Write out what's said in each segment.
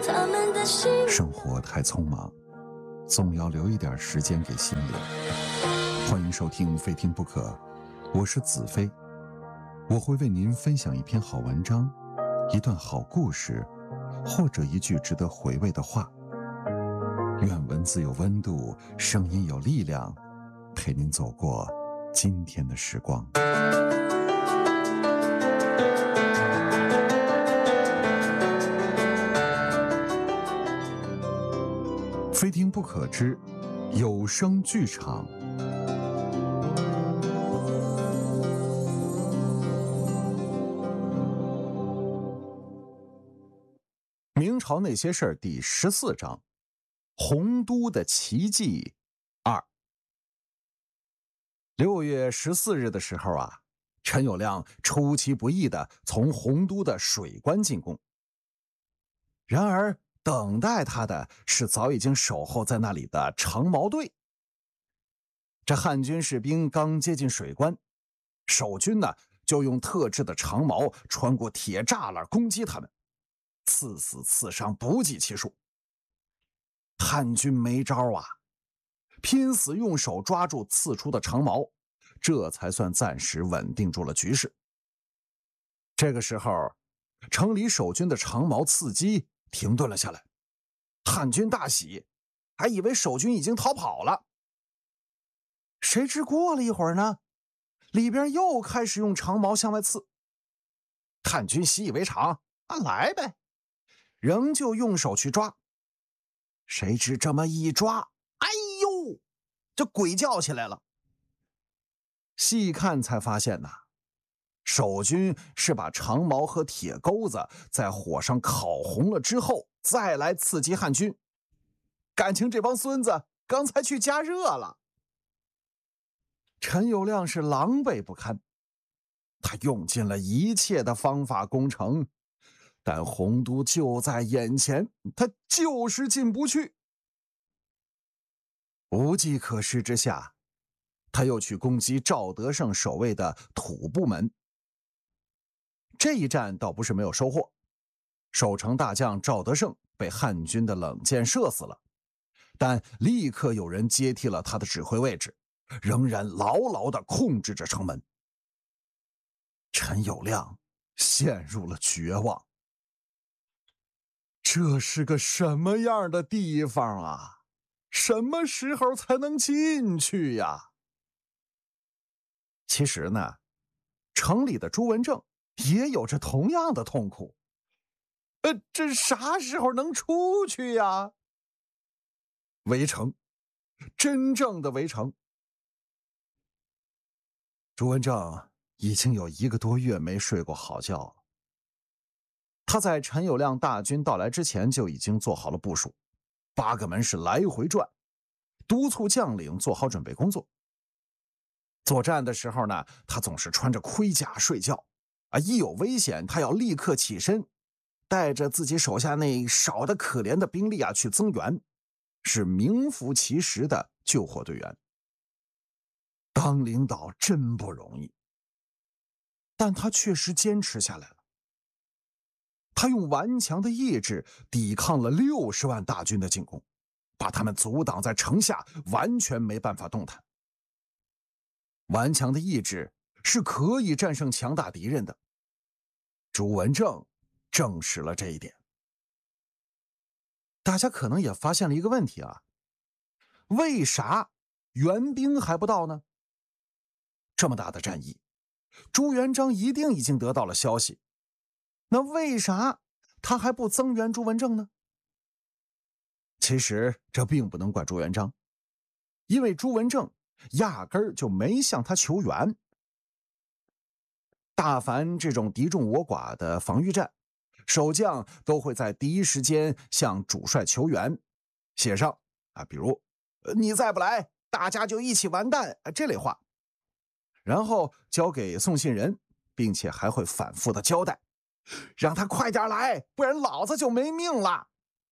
生活太匆忙，总要留一点时间给心灵。欢迎收听非听不可，我是子飞，我会为您分享一篇好文章，一段好故事，或者一句值得回味的话。愿文字有温度，声音有力量，陪您走过今天的时光。非听不可之有声剧场。明朝那些事儿第14章，洪都的奇迹2。6月14日的时候啊，陈友谅出其不意地从洪都的水关进宫。然而等待他的是早已经守候在那里的长矛队。这汉军士兵刚接近水关，守军呢就用特制的长矛穿过铁栅栏攻击他们，刺死刺伤不计其数。汉军没招啊，拼死用手抓住刺出的长矛，这才算暂时稳定住了局势。这个时候，城里守军的长矛刺击停顿了下来，汉军大喜，还以为守军已经逃跑了。谁知过了一会儿呢，里边又开始用长矛向外刺。汉军习以为常，来呗，仍旧用手去抓。谁知这么一抓，哎呦，这鬼叫起来了。细看才发现呐，守军是把长矛和铁钩子在火上烤红了之后，再来刺激汉军。感情这帮孙子刚才去加热了。陈友谅是狼狈不堪，他用尽了一切的方法攻城，但洪都就在眼前，他就是进不去。无计可施之下，他又去攻击赵德胜守卫的土部门。这一战倒不是没有收获，守城大将赵德胜被汉军的冷箭射死了，但立刻有人接替了他的指挥位置，仍然牢牢地控制着城门。陈友谅陷入了绝望。这是个什么样的地方啊？什么时候才能进去呀？其实呢，城里的朱文正也有着同样的痛苦。这啥时候能出去呀？围城，真正的围城。朱文正已经有1个多月没睡过好觉了。他在陈友谅大军到来之前就已经做好了部署，8个门是来回转，督促将领做好准备工作。作战的时候呢，他总是穿着盔甲睡觉，一有危险他要立刻起身，带着自己手下那少得可怜的兵力去增援，是名副其实的救火队员。当领导真不容易，但他确实坚持下来了。他用顽强的意志抵抗了60万大军的进攻，把他们阻挡在城下，完全没办法动弹。顽强的意志是可以战胜强大敌人的，朱文正证实了这一点。大家可能也发现了一个问题啊，为啥援兵还不到呢？这么大的战役，朱元璋一定已经得到了消息，那为啥他还不增援朱文正呢？其实这并不能怪朱元璋，因为朱文正压根儿就没向他求援。大凡这种敌众我寡的防御战，守将都会在第一时间向主帅求援，写上比如你再不来，大家就一起完蛋这类话，然后交给送信人，并且还会反复的交代，让他快点来，不然老子就没命了。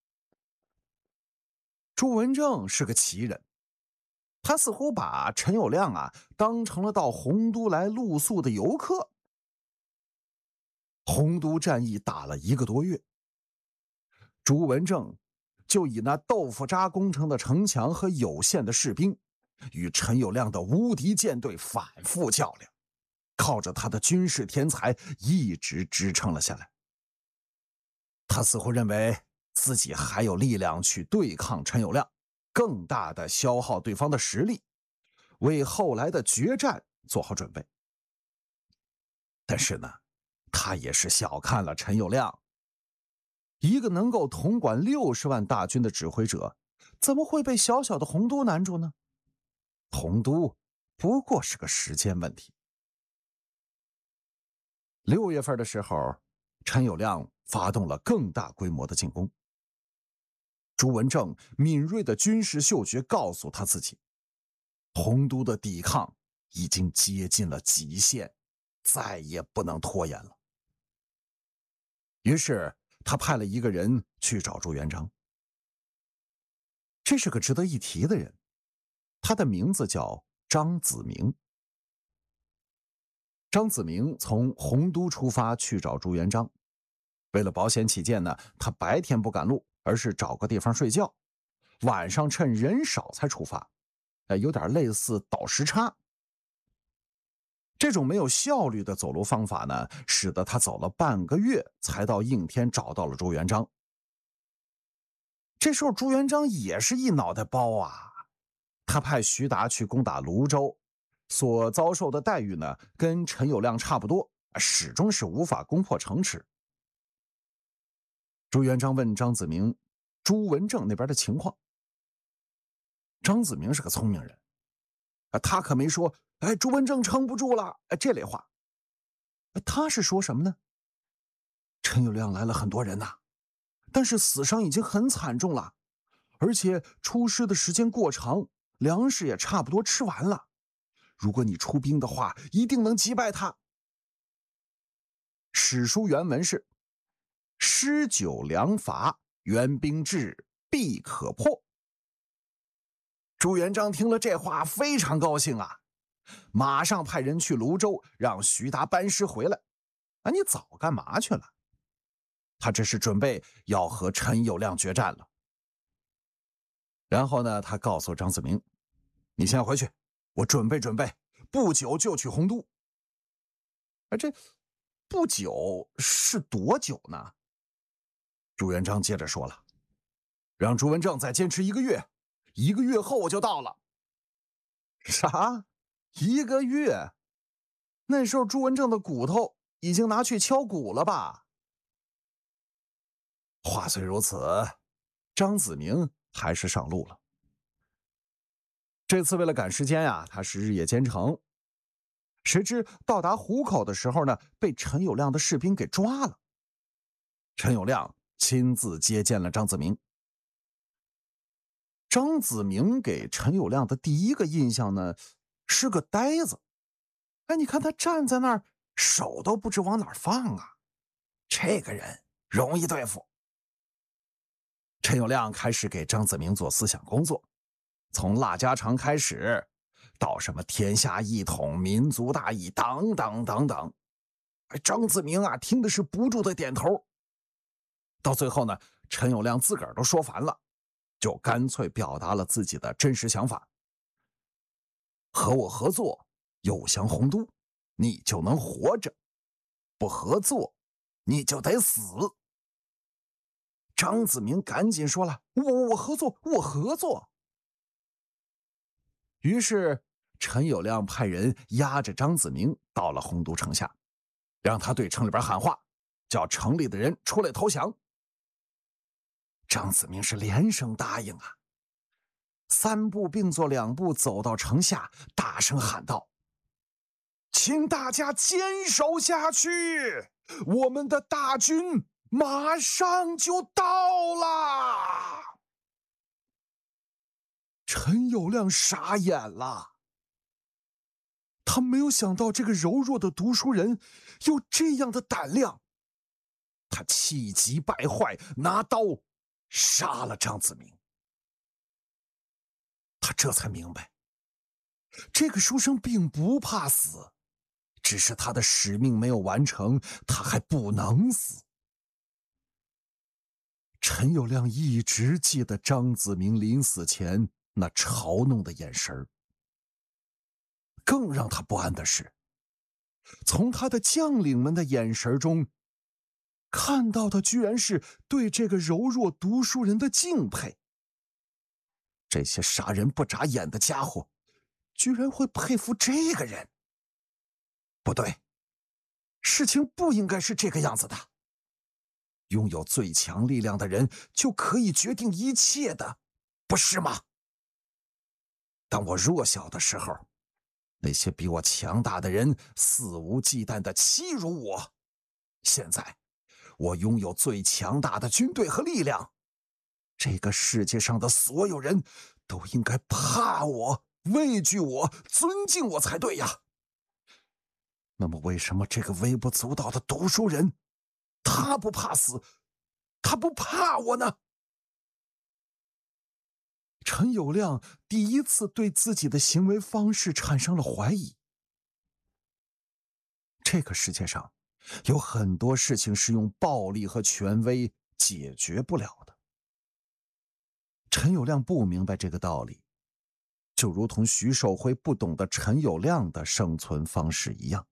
朱文正是个奇人，他似乎把陈友谅当成了到洪都来露宿的游客。洪都战役打了1个多月， 朱文正就以那豆腐渣工程的城墙和有限的士兵，与陈友谅的无敌舰队反复较量，靠着他的军事天才一直支撑了下来。他似乎认为自己还有力量去对抗陈友谅，更大的消耗对方的实力，为后来的决战做好准备。但是呢，他也是小看了陈友谅。一个能够统管60万大军的指挥者，怎么会被小小的洪都难住呢？洪都不过是个时间问题。6月份的时候，陈友谅发动了更大规模的进攻。朱文正敏锐的军事嗅觉告诉他自己，洪都的抵抗已经接近了极限，再也不能拖延了。于是他派了一个人去找朱元璋。这是个值得一提的人，他的名字叫张子明。张子明从洪都出发去找朱元璋，为了保险起见呢，他白天不赶路，而是找个地方睡觉，晚上趁人少才出发，有点类似倒时差。这种没有效率的走路方法呢，使得他走了半个月才到应天找到了朱元璋。这时候朱元璋也是一脑袋包啊，他派徐达去攻打泸州，所遭受的待遇呢，跟陈友谅差不多，始终是无法攻破城池。朱元璋问张子明朱文正那边的情况。张子明是个聪明人，他可没说朱文正撑不住了这类话。他是说什么呢？陈友谅来了很多人呐，但是死伤已经很惨重了，而且出师的时间过长，粮食也差不多吃完了。如果你出兵的话，一定能击败他。史书原文是：诗酒粮乏，援兵至，必可破。朱元璋听了这话非常高兴啊，马上派人去泸州，让徐达班师回来。你早干嘛去了？他这是准备要和陈友谅决战了。然后呢，他告诉张子明，你先回去，我准备准备，不久就去洪都。这不久是多久呢？朱元璋接着说了，让朱文正再坚持1个月，1个月后我就到了。啥？1个月？那时候朱文正的骨头已经拿去敲鼓了吧？话虽如此，张子明还是上路了。这次为了赶时间呀，他是日夜兼程。谁知到达湖口的时候呢，被陈友谅的士兵给抓了。陈友谅亲自接见了张子明。张子明给陈友谅的第一个印象呢，是个呆子。你看他站在那儿，手都不知往哪儿放啊，这个人容易对付。陈友谅开始给张子明做思想工作，从腊家常开始，到什么天下一统、民族大义等等等等。张子明啊，听的是不住的点头。到最后呢，陈友谅自个儿都说烦了，就干脆表达了自己的真实想法：和我合作，诱降洪都，你就能活着；不合作，你就得死。张子明赶紧说了：我合作，我合作。于是陈友谅派人押着张子明到了洪都城下，让他对城里边喊话，叫城里的人出来投降。张子明是连声答应啊，3步并作2步走到城下，大声喊道：请大家坚守下去，我们的大军马上就到了。陈友谅傻眼了，他没有想到这个柔弱的读书人有这样的胆量。他气急败坏，拿刀杀了张子明。他这才明白，这个书生并不怕死，只是他的使命没有完成，他还不能死。 陈友谅一直记得张子明临死前那嘲弄的眼神儿。更让他不安的是，从他的将领们的眼神中，看到的居然是对这个柔弱读书人的敬佩。这些杀人不眨眼的家伙，居然会佩服这个人？不对，事情不应该是这个样子的。拥有最强力量的人就可以决定一切的，不是吗？当我弱小的时候，那些比我强大的人肆无忌惮地欺辱我。现在，我拥有最强大的军队和力量，这个世界上的所有人都应该怕我、畏惧我、尊敬我才对呀。那么，为什么这个微不足道的读书人，他不怕死，他不怕我呢？陈友谅第一次对自己的行为方式产生了怀疑。这个世界上有很多事情是用暴力和权威解决不了的。陈友谅不明白这个道理，就如同徐寿辉不懂得陈友谅的生存方式一样。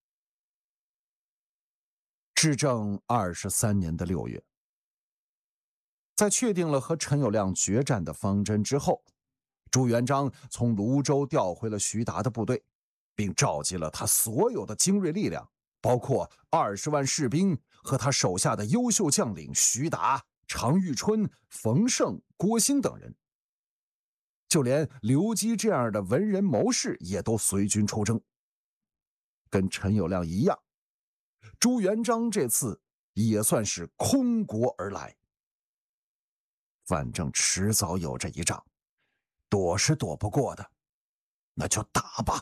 至正23年的6月，在确定了和陈友谅决战的方针之后，朱元璋从泸州调回了徐达的部队，并召集了他所有的精锐力量，包括20万士兵和他手下的优秀将领徐达、常遇春、冯胜、郭兴等人，就连刘基这样的文人谋士也都随军出征。跟陈友谅一样，朱元璋这次也算是空国而来。反正迟早有这一仗，躲是躲不过的，那就打吧。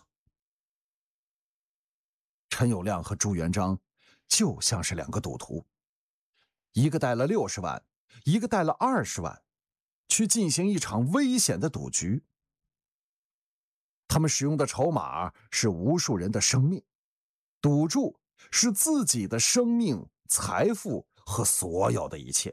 陈友谅和朱元璋就像是两个赌徒，一个带了60万，一个带了20万，去进行一场危险的赌局。他们使用的筹码是无数人的生命，赌注是自己的生命、财富和所有的一切。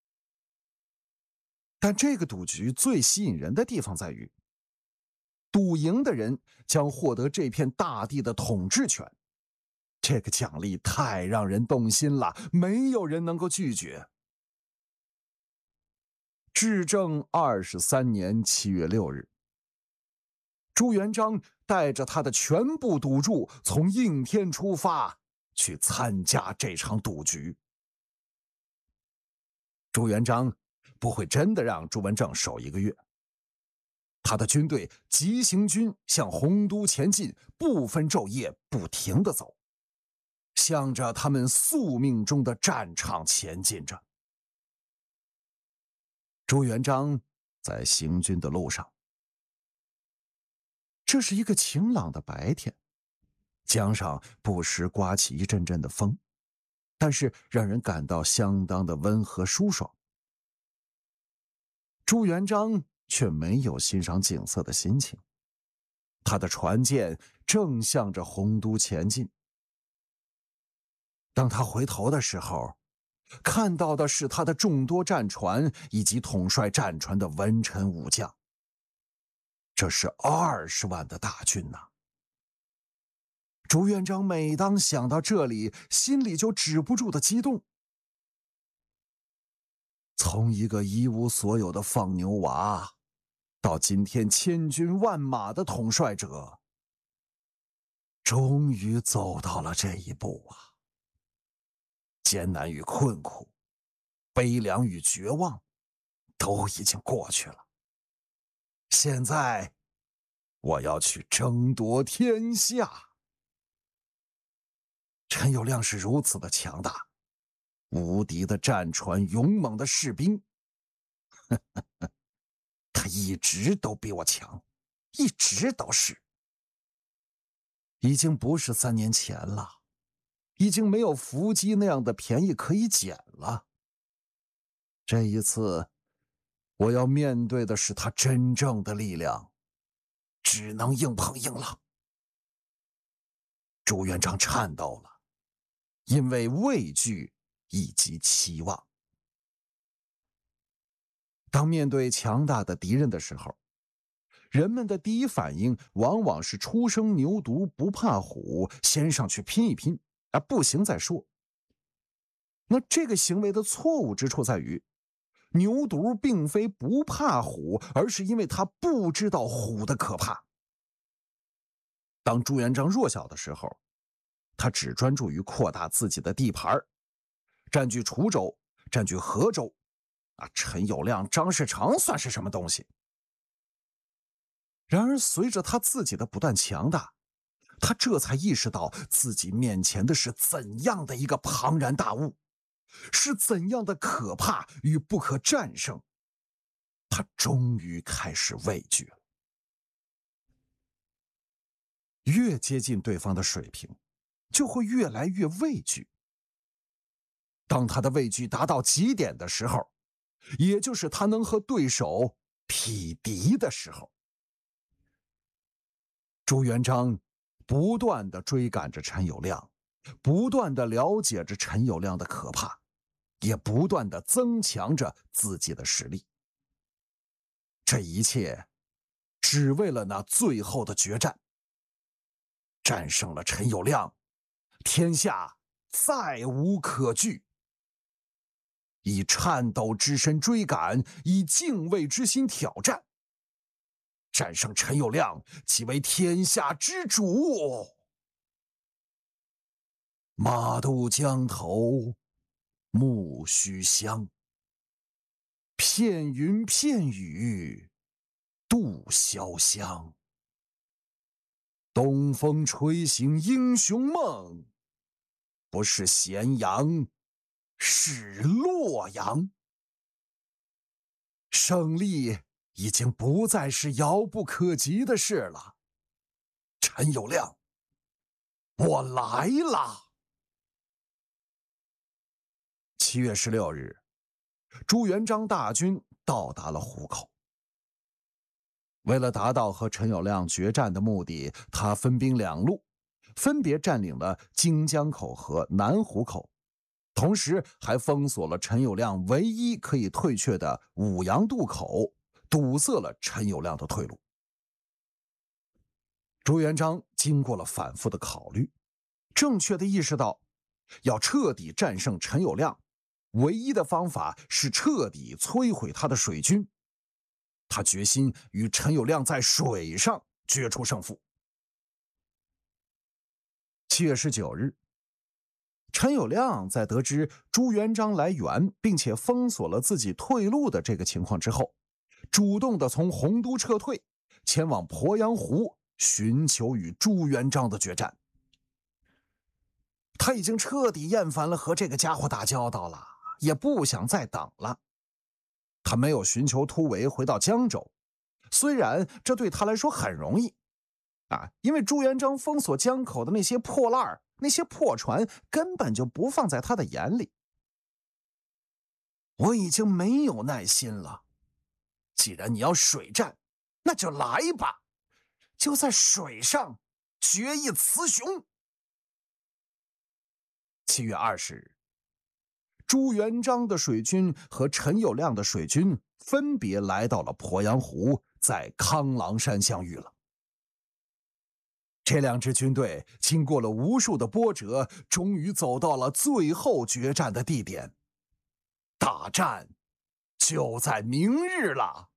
但这个赌局最吸引人的地方在于，赌赢的人将获得这片大地的统治权。这个奖励太让人动心了，没有人能够拒绝。至正23年7月6日，朱元璋带着他的全部赌注从应天出发，去参加这场赌局。朱元璋不会真的让朱文正守1个月，他的军队急行军向洪都前进，不分昼夜，不停地走，向着他们宿命中的战场前进着。朱元璋在行军的路上，这是一个晴朗的白天，江上不时刮起一阵阵的风，但是让人感到相当的温和舒爽。朱元璋却没有欣赏景色的心情，他的船舰正向着洪都前进。当他回头的时候，看到的是他的众多战船以及统帅战船的文臣武将。这是20万的大军呐！朱元璋每当想到这里，心里就止不住的激动。从一个一无所有的放牛娃，到今天千军万马的统帅者，终于走到了这一步啊！艰难与困苦，悲凉与绝望，都已经过去了。现在，我要去争夺天下。陈友谅是如此的强大，无敌的战船，勇猛的士兵，他一直都比我强，一直都是。已经不是3年前了，已经没有伏击那样的便宜可以捡了。这一次，我要面对的是他真正的力量，只能硬碰硬了。朱元璋颤抖了，因为畏惧以及期望。 当面对强大的敌人的时候，人们的第一反应往往是初生牛犊不怕虎，先上去拼一拼，不行再说。那这个行为的错误之处在于，牛犊并非不怕虎，而是因为他不知道虎的可怕。当朱元璋弱小的时候，他只专注于扩大自己的地盘，占据滁州，占据河州，陈友谅、张士诚算是什么东西？然而随着他自己的不断强大，他这才意识到自己面前的是怎样的一个庞然大物，是怎样的可怕与不可战胜。他终于开始畏惧了。越接近对方的水平，就会越来越畏惧。当他的畏惧达到极点的时候，也就是他能和对手匹敌的时候。朱元璋不断地追赶着陈友谅，不断地了解着陈友谅的可怕，也不断地增强着自己的实力。这一切只为了那最后的决战。战胜了陈友谅，天下再无可惧。以颤抖之身追赶，以敬畏之心挑战。战胜陈友谅，即为天下之主。马渡江头木须香，片云片雨度潇湘。东风吹醒英雄梦，不是咸阳，是洛阳。胜利已经不再是遥不可及的事了。陈友谅，我来了。7月16日，朱元璋大军到达了湖口。为了达到和陈友谅决战的目的，他分兵2路，分别占领了荆江口和南湖口，同时还封锁了陈友谅唯一可以退却的武阳渡口，堵塞了陈友谅的退路。朱元璋经过了反复的考虑，正确的意识到，要彻底战胜陈友谅，唯一的方法是彻底摧毁他的水军。他决心与陈友谅在水上决出胜负。7月19日，陈友谅在得知朱元璋来援，并且封锁了自己退路的这个情况之后，主动的从洪都撤退，前往鄱阳湖，寻求与朱元璋的决战。他已经彻底厌烦了和这个家伙打交道了，也不想再等了。他没有寻求突围回到江州，虽然这对他来说很容易因为朱元璋封锁江口的那些破烂、那些破船根本就不放在他的眼里。我已经没有耐心了，既然你要水战，那就来吧，就在水上决一雌雄。7月20日，朱元璋的水军和陈友谅的水军分别来到了鄱阳湖，在康郎山相遇了。这2支军队经过了无数的波折，终于走到了最后决战的地点。大战就在明日了。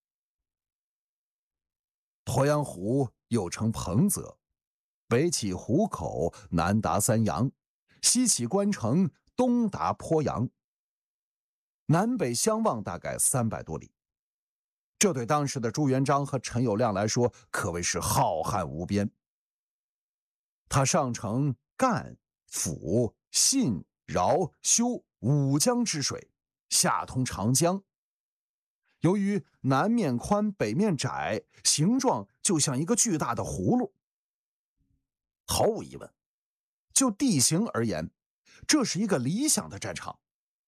鄱阳湖又称彭泽，北起湖口，南达三阳，西起关城，东达鄱阳，南北相望大概300多里。这对当时的朱元璋和陈友谅来说可谓是浩瀚无边。他上承赣、抚、信、饶、修5江之水，下通长江。由于南面宽北面窄，形状就像一个巨大的葫芦。毫无疑问，就地形而言，这是一个理想的战场。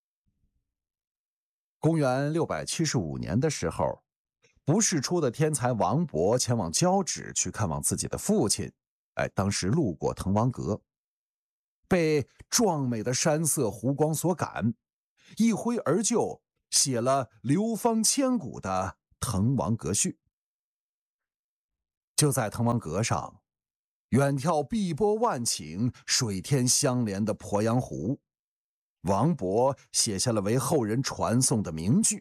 公元675年的时候，不世出的天才王勃前往交趾去看望自己的父亲，当时路过滕王阁，被壮美的山色湖光所感，一挥而就， 写了流芳千古的滕王阁序。就在滕王阁上，远眺碧波万顷、水天相连的鄱阳湖，王勃写下了为后人传颂的名句：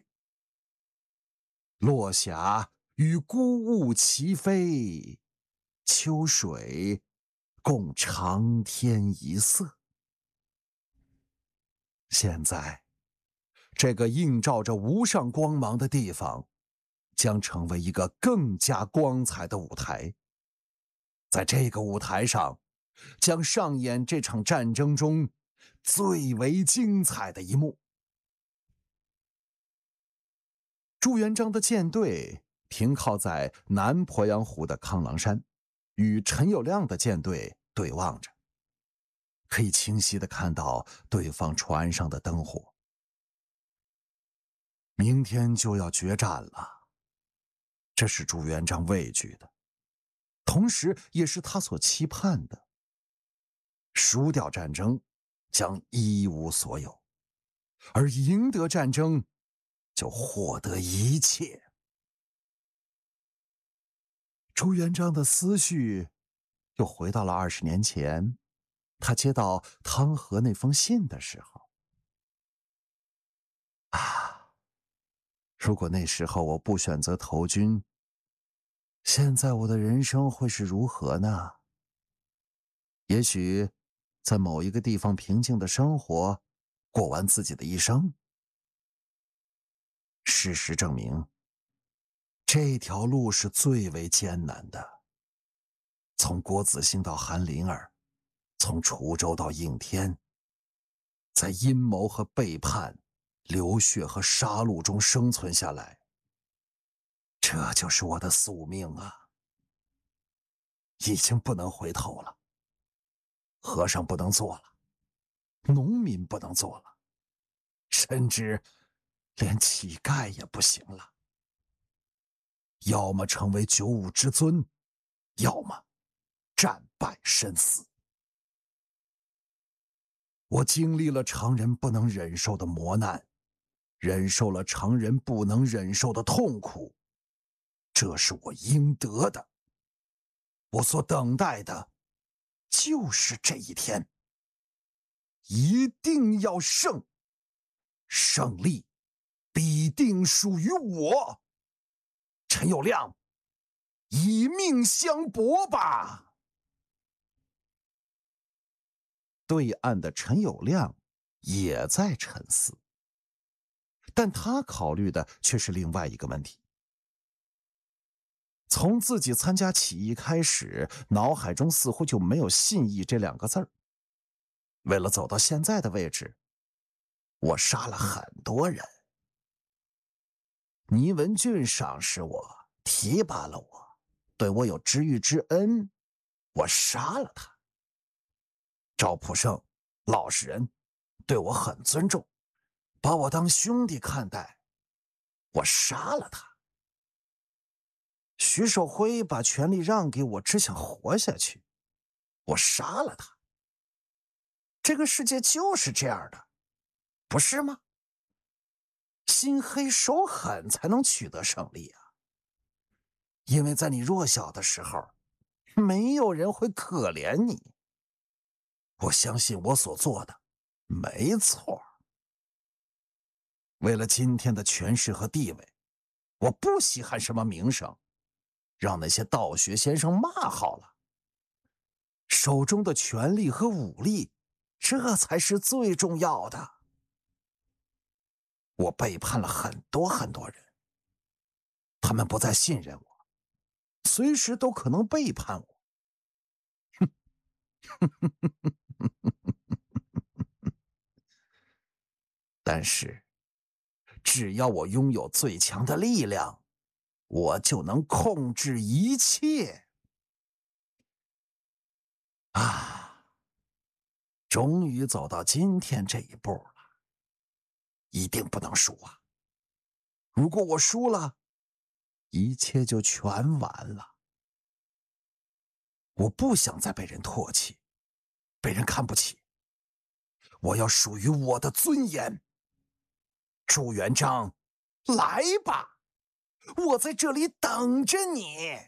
落霞与孤鹜齐飞，秋水共长天一色。现在，这个映照着无上光芒的地方，将成为一个更加光彩的舞台。在这个舞台上，将上演这场战争中最为精彩的一幕。朱元璋的舰队停靠在南鄱阳湖的康郎山，与陈友谅的舰队对望着，可以清晰地看到对方船上的灯火。明天就要决战了，这是朱元璋畏惧的，同时也是他所期盼的。输掉战争将一无所有，而赢得战争就获得一切。朱元璋的思绪又回到了20年前，他接到汤和那封信的时候。如果那时候我不选择投军，现在我的人生会是如何呢？也许在某一个地方平静的生活，过完自己的一生。事实证明，这条路是最为艰难的。从郭子兴到韩林儿，从滁州到应天，在阴谋和背叛、流血和杀戮中生存下来，这就是我的宿命啊！已经不能回头了。和尚不能做了，农民不能做了，甚至连乞丐也不行了。要么成为95之尊，要么战败身死。我经历了常人不能忍受的磨难，忍受了常人不能忍受的痛苦，这是我应得的。我所等待的就是这一天，一定要胜，胜利必定属于我。陈友谅，以命相搏吧！对岸的陈友谅也在沉思，但他考虑的却是另外一个问题。从自己参加起义开始，脑海中似乎就没有信义这2个字儿。为了走到现在的位置，我杀了很多人。倪文俊赏识我，提拔了我，对我有知遇之恩，我杀了他。赵普胜老实人，对我很尊重，把我当兄弟看待，我杀了他。徐寿辉把权力让给我，只想活下去，我杀了他。这个世界就是这样的，不是吗？心黑手狠才能取得胜利啊！因为在你弱小的时候，没有人会可怜你。我相信我所做的没错。为了今天的权势和地位，我不稀罕什么名声，让那些道学先生骂好了。手中的权力和武力，这才是最重要的。我背叛了很多人，他们不再信任我，随时都可能背叛我。但是，只要我拥有最强的力量，我就能控制一切。终于走到今天这一步了，一定不能输啊！如果我输了，一切就全完了。我不想再被人唾弃，被人看不起。我要属于我的尊严。 朱元璋，来吧，我在这里等着你。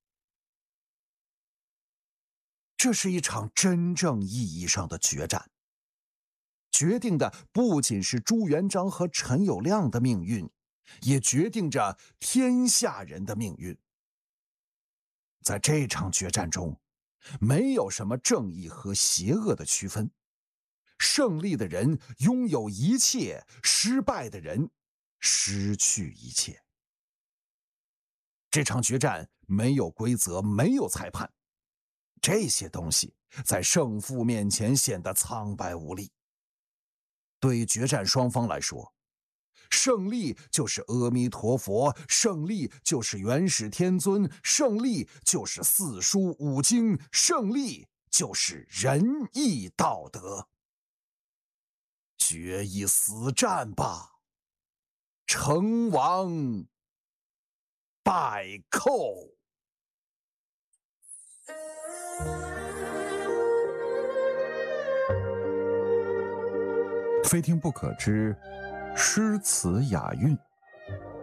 这是一场真正意义上的决战，决定的不仅是朱元璋和陈友谅的命运，也决定着天下人的命运。在这场决战中，没有什么正义和邪恶的区分，胜利的人拥有一切，失败的人失去一切。这场决战没有规则，没有裁判，这些东西在胜负面前显得苍白无力。对决战双方来说，胜利就是阿弥陀佛，胜利就是元始天尊，胜利就是四书五经，胜利就是仁义道德。决一死战吧，成王败寇。非听不可之诗词雅韵。